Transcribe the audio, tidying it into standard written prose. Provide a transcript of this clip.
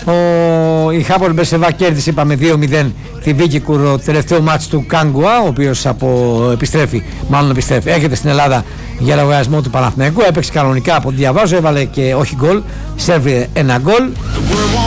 Η Χάπολ Μπερσεβά κέρδισε, είπαμε, 2-0 τη Βίκικουρ, το τελευταίο μάτς του Κάγκουα, ο οποίος επιστρέφει, έρχεται στην Ελλάδα για λογαριασμό του Παναθηναϊκού. Έπαιξε κανονικά από ό,τι διαβάζω, έβαλε και όχι γκολ, σέρβιε ένα γκολ.